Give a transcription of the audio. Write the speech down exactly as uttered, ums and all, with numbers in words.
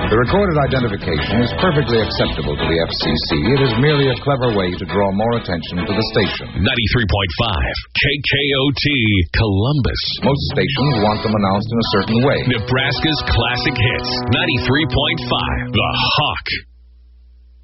The recorded identification is perfectly acceptable to the F C C. It is merely a clever way to draw more attention to the station. ninety-three point five K K O T, Columbus. Most stations want them announced in a certain way. Nebraska's classic hits, ninety-three point five The Hawk.